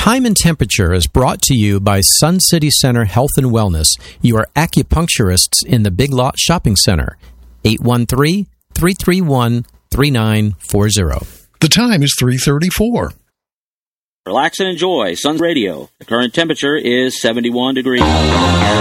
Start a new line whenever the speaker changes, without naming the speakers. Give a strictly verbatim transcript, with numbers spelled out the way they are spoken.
Time and Temperature is brought to you by Sun City Center Health and Wellness, your acupuncturists in the Big Lot Shopping Center. eight one three, three three one, three nine four zero.
The time is three thirty-four.
Relax and enjoy Sun Radio. The current temperature is seventy-one degrees.